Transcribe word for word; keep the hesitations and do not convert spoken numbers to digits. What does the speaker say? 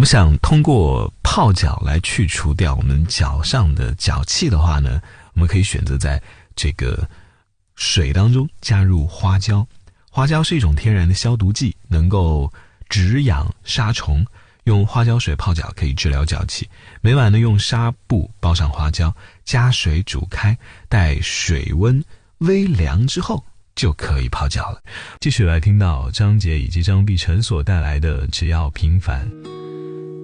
们想通过泡脚来去除掉我们脚上的脚气的话呢，我们可以选择在这个水当中加入花椒。花椒是一种天然的消毒剂，能够止痒杀虫，用花椒水泡脚可以治疗脚气。每晚呢，用纱布包上花椒，加水煮开，待水温微凉之后就可以泡脚了。继续来听到张杰以及张碧晨所带来的只要平凡。